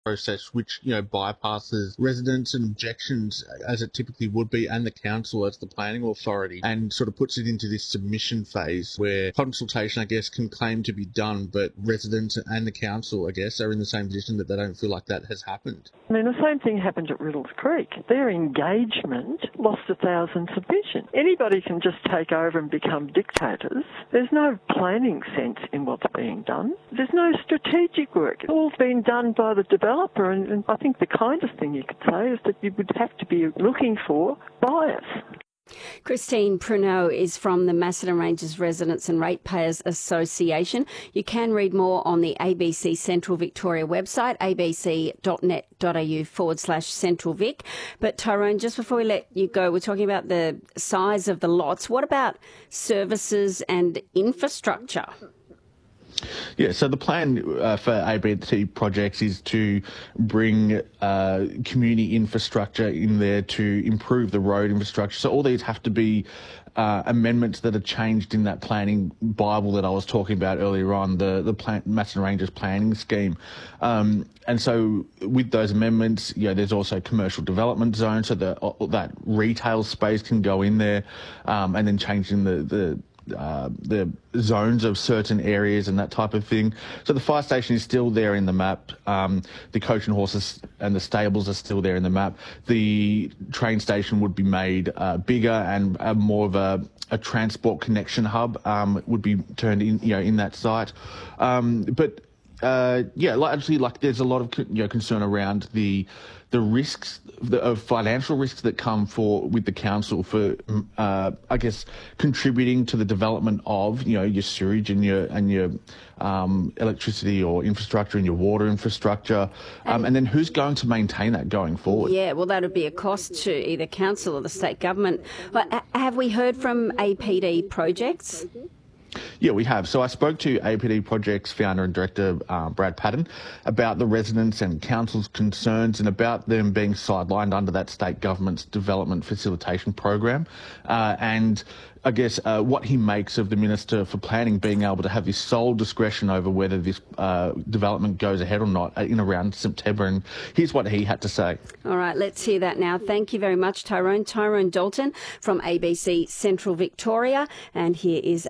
process which, bypasses residents and objections as it typically would be, and the council as the planning authority, and sort of puts it into this submission phase where consultation, I guess, can claim to be done, but residents and the council, I guess, are in the same position that they don't feel like that has happened. I mean, the same thing happened at Riddles Creek. Their engagement lost 1,000 submissions. Anybody can just take over and become dictators. There's no planning sense in what's being done. There's no strategic work. It's all been done by the developer, and I think the kindest thing you could say is that you would have to be looking for bias. Christine Pruneau is from the Macedon Ranges Residents and Ratepayers Association. You can read more on the ABC Central Victoria website, abc.net.au/CentralVic. But Tyrone, just before we let you go, we're talking about the size of the lots. What about services and infrastructure? Yeah, so the plan for ABT projects is to bring community infrastructure in there to improve the road infrastructure. So all these have to be amendments that are changed in that planning Bible that I was talking about earlier on, the Macedon Ranges planning scheme. And so with those amendments, there's also commercial development zones, so that retail space can go in there, and then changing the zones of certain areas and that type of thing. So the fire station is still there in the map. The coach and horses and the stables are still there in the map. The train station would be made bigger and more of a transport connection hub would be turned in, in that site. But there's a lot of concern around the risks of financial risks that come with the council for contributing to the development of your sewage and your electricity or infrastructure and your water infrastructure, and then who's going to maintain that going forward? Yeah, well, that would be a cost to either council or the state government. But have we heard from APD projects? Yeah, we have. So I spoke to APD Projects founder and director Brad Patton about the residents and council's concerns and about them being sidelined under that state government's development facilitation program, and I guess what he makes of the Minister for Planning being able to have his sole discretion over whether this development goes ahead or not in around September. And here's what he had to say. All right, let's hear that now. Thank you very much, Tyrone. Tyrone Dalton from ABC Central Victoria. And here is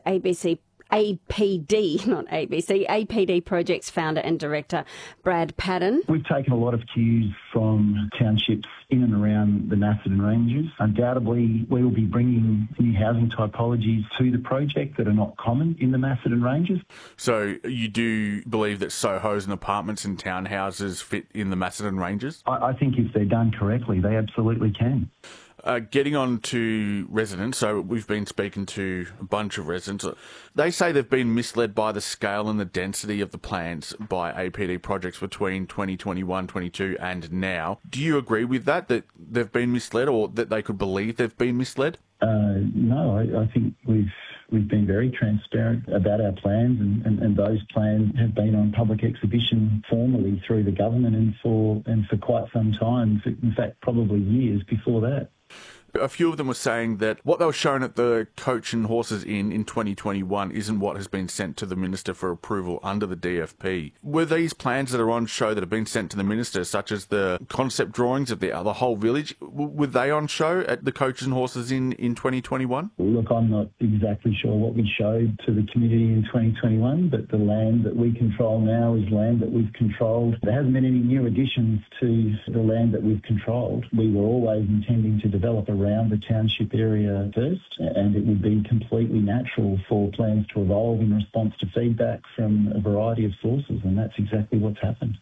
APD Projects founder and director Brad Patton. We've taken a lot of cues from townships in and around the Macedon Ranges. Undoubtedly, we will be bringing new housing typologies to the project that are not common in the Macedon Ranges. So you do believe that Sohos and apartments and townhouses fit in the Macedon Ranges? I think if they're done correctly, they absolutely can. Getting on to residents, so we've been speaking to a bunch of residents. They say they've been misled by the scale and the density of the plans by APD projects between 2021, 22 and now. Do you agree with that they've been misled, or that they could believe they've been misled? No, I think we've been very transparent about our plans, and those plans have been on public exhibition formally through the government and for quite some time, in fact probably years before that. A few of them were saying that what they were shown at the Coach and Horses Inn in 2021 isn't what has been sent to the Minister for approval under the DFP. Were these plans that are on show that have been sent to the Minister, such as the concept drawings of the whole village, were they on show at the Coach and Horses Inn in 2021? Look, I'm not exactly sure what we showed to the community in 2021, but the land that we control now is land that we've controlled. There hasn't been any new additions to the land that we've controlled. We were always intending to develop around the township area first, and it would be completely natural for plans to evolve in response to feedback from a variety of sources, and that's exactly what's happened.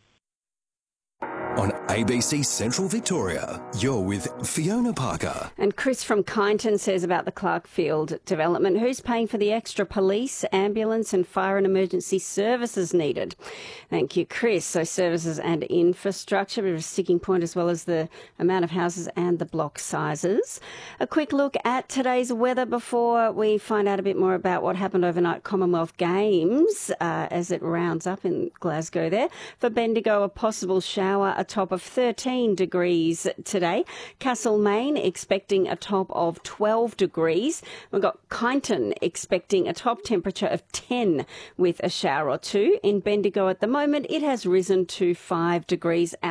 On ABC Central Victoria, you're with Fiona Parker. And Chris from Kyneton says about the Clarkfield development, who's paying for the extra police, ambulance and fire and emergency services needed? Thank you, Chris. So services and infrastructure, a bit of a sticking point, as well as the amount of houses and the block sizes. A quick look at today's weather before we find out a bit more about what happened overnight Commonwealth Games as it rounds up in Glasgow there. For Bendigo, a possible shower atop a of 13 degrees today. Castlemaine expecting a top of 12 degrees. We've got Kyneton expecting a top temperature of 10 with a shower or two. In Bendigo at the moment, it has risen to 5 degrees